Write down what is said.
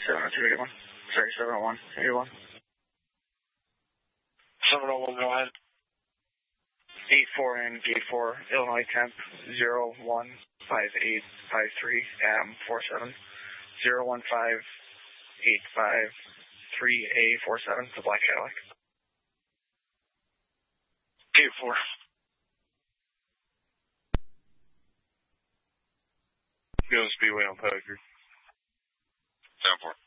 70281. Sorry, 70181. 701, go ahead. 84 in gate 4, Illinois temp 015853 47 01585 3A47, the Black Cadillac. Gate 4. Going Speedway on Poker. 10-4.